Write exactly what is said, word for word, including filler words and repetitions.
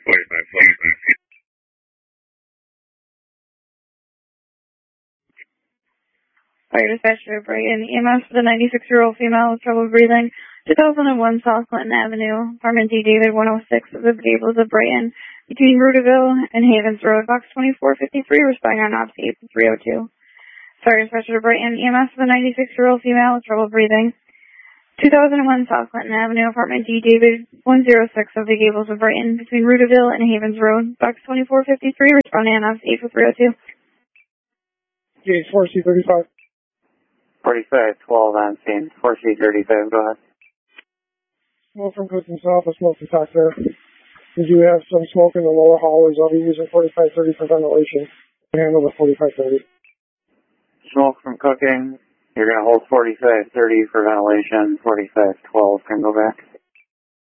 forty-five twelve. Fire dispatcher, Brighton E M S for the ninety-six-year-old female with trouble breathing, two thousand one South Clinton Avenue, apartment D David one oh six of the Gables of Brighton, between Rudaville and Havens Road, box twenty-four fifty-three, responding on ops eight three oh two. Fire dispatcher, Brighton E M S for the ninety-six-year-old female with trouble breathing, two thousand one South Clinton Avenue, apartment D David one oh six of the Gables of Brighton, between Rudaville and Havens Road, box twenty-four fifty-three, responding on ops eight three oh two. Gauge four C thirty-five. forty-five twelve on scene, four C thirty-five, go ahead. Smoke from Clinton South, a smoke detector. We do have some smoke in the lower hallways. I'll be using forty-five thirty for ventilation. Handle the forty-five thirty. Smoke from cooking, you're going to hold forty-five thirty for ventilation, forty-five twelve can go back.